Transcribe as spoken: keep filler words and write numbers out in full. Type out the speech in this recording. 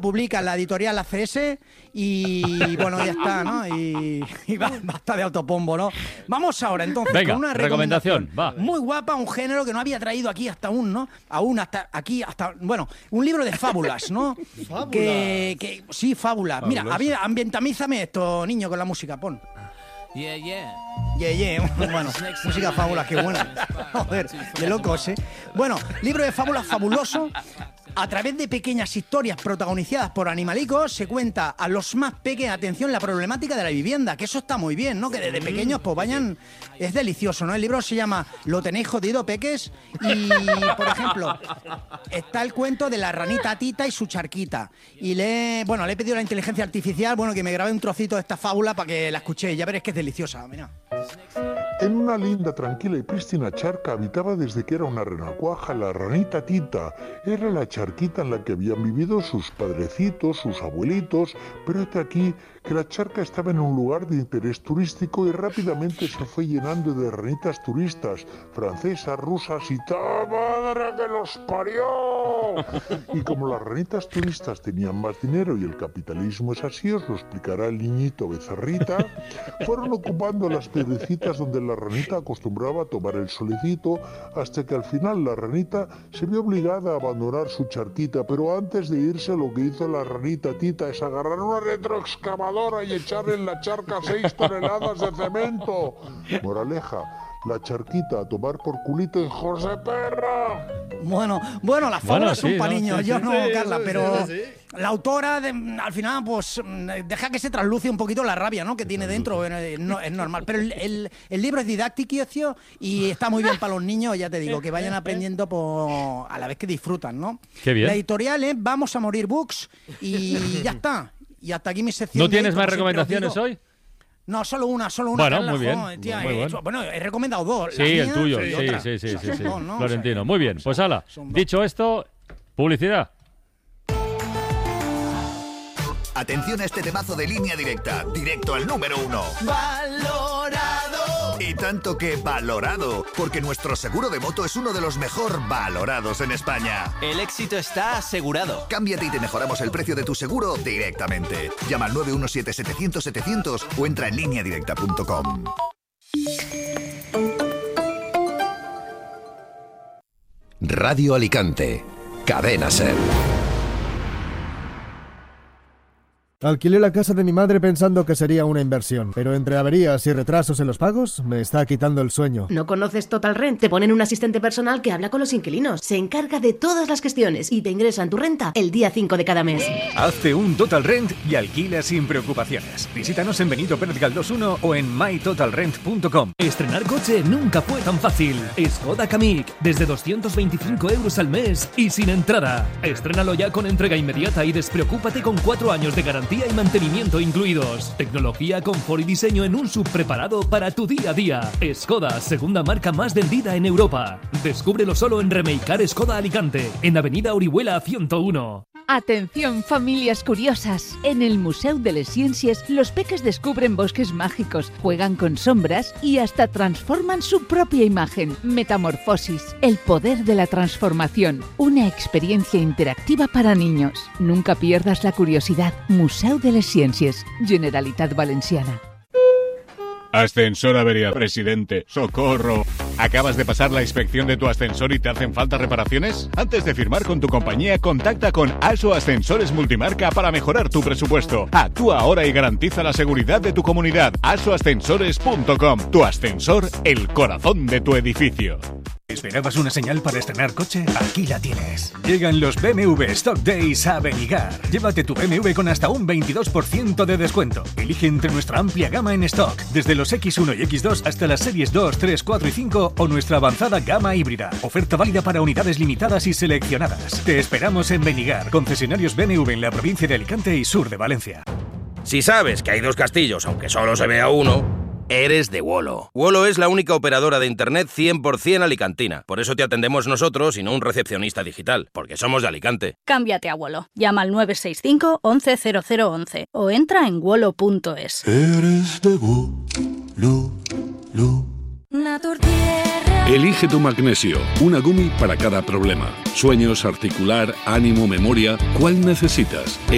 publica en la editorial A C S y bueno, ya está, ¿no? Y, y basta de autopombo, ¿no? Vamos ahora entonces Venga, con una recomendación, recomendación va. muy guapa, un género que no había traído aquí hasta aún, ¿no? Aún hasta aquí, hasta, bueno, un libro de fábulas, ¿no? Fábulas. Que, que, sí, fábulas. Mira, Fabulosas. ambientamízame esto, niño, con la música, pon. Yeah, yeah. Yeah, yeah. Bueno, música fábulas, qué buena. Joder, de locos, ¿eh? Bueno, libro de fábulas fabuloso. A través de pequeñas historias protagonizadas por animalicos se cuenta a los más pequeños, atención, la problemática de la vivienda, que eso está muy bien, ¿no? Que desde pequeños pues vayan... Es delicioso, ¿no? El libro se llama Lo tenéis jodido, peques, y, por ejemplo, está el cuento de la ranita Tita y su charquita. Y le, bueno, le he pedido a la inteligencia artificial, bueno, que me grabe un trocito de esta fábula para que la escuchéis. Ya veréis que es deliciosa, mira. En una linda, tranquila y prístina charca habitaba desde que era una renacuaja la ranita Tita. Era la charquita en la que habían vivido sus padrecitos, sus abuelitos, pero hasta aquí que la charca estaba en un lugar de interés turístico y rápidamente se fue llenando de ranitas turistas, francesas, rusas y ¡ta madre que los parió! Y como las ranitas turistas tenían más dinero y el capitalismo es así, os lo explicará el niñito Becerrita, fueron ocupando las piedrecitas donde la ranita acostumbraba a tomar el solecito, hasta que al final la ranita se vio obligada a abandonar su charquita, pero antes de irse lo que hizo la ranita Tita es agarrar una retroexcavadora y echarle en la charca seis toneladas de cemento. Moraleja, la charquita a tomar por culito, hijos de perra. Bueno, bueno, las Bueno, fábulas sí, son para ¿no? niños, Sí, yo sí, no, sí, Carla, sí, pero sí, sí. la autora de- al final pues deja que se trasluce un poquito la rabia, ¿no? Que tiene dentro, eh, no, es normal. Pero el, el- el libro es didáctico y está muy bien para los niños, ya te digo, que vayan aprendiendo por, a la vez que disfrutan, ¿no? Qué bien. La editorial es Vamos a Morir Books y ya está. Y hasta aquí mi sección. ¿No de hoy, tienes como más siempre os recomendaciones digo. hoy? No, solo una, solo una. Bueno, Carla, muy bien, joder, tía, muy he bueno. hecho- bueno, he recomendado dos. Sí, la el mía tuyo. y Sí, otra. sí, sí, sí, sí. Son dos, ¿no? Florentino. O sea, Muy bien, pues ala. son dos. Dicho esto, publicidad. Atención a este temazo de Línea Directa, directo al número uno. ¡Valorado! Y tanto que valorado, porque nuestro seguro de moto es uno de los mejor valorados en España. El éxito está asegurado. Cámbiate y te mejoramos el precio de tu seguro directamente. Llama al nueve uno siete setecientos setecientos o entra en línea directa punto com. Radio Alicante. Cadena SER. Alquilé la casa de mi madre pensando que sería una inversión, pero entre averías y retrasos en los pagos me está quitando el sueño. ¿No conoces Total Rent? Te ponen un asistente personal que habla con los inquilinos, se encarga de todas las gestiones y te ingresan tu renta el día cinco de cada mes. Hazte un Total Rent y alquila sin preocupaciones. Visítanos en Benito Pérez Galdós uno o en my total rent punto com. Estrenar coche nunca fue tan fácil. Skoda Kamiq, desde doscientos veinticinco euros al mes y sin entrada. Estrénalo ya con entrega inmediata y despreocúpate con cuatro años de garantía y mantenimiento incluidos. Tecnología, confort y diseño en un subpreparado para tu día a día. Skoda, segunda marca más vendida en Europa. Descúbrelo solo en Remeicar Skoda Alicante, en Avenida Orihuela ciento uno. Atención, familias curiosas. En el Museu de les Ciències, los peques descubren bosques mágicos, juegan con sombras y hasta transforman su propia imagen. Metamorfosis, el poder de la transformación. Una experiencia interactiva para niños. Nunca pierdas la curiosidad. Museu de les Ciències, Generalitat Valenciana. Ascensor avería, presidente. ¡Socorro! ¿Acabas de pasar la inspección de tu ascensor y te hacen falta reparaciones? Antes de firmar con tu compañía, contacta con ASO Ascensores Multimarca para mejorar tu presupuesto. Actúa ahora y garantiza la seguridad de tu comunidad. aso ascensores punto com. Tu ascensor, el corazón de tu edificio. ¿Esperabas una señal para estrenar coche? Aquí la tienes. Llegan los B M W Stock Days a Benigar. Llévate tu B M W con hasta un veintidós por ciento de descuento. Elige entre nuestra amplia gama en stock, desde los equis uno y equis dos hasta las series dos, tres, cuatro y cinco o nuestra avanzada gama híbrida. Oferta válida para unidades limitadas y seleccionadas. Te esperamos en Benigar, concesionarios B M W en la provincia de Alicante y sur de Valencia. Si sabes que hay dos castillos, aunque solo se vea uno, eres de Wolo. Wolo es la única operadora de internet cien por ciento alicantina. Por eso te atendemos nosotros y no un recepcionista digital, porque somos de Alicante. Cámbiate a Wolo. Llama al nueve seis cinco, once, cero cero once o entra en wolo punto es. Eres de Wolo. Elige tu magnesio, una gumi para cada problema. Sueños, articular, ánimo, memoria. ¿Cuál necesitas?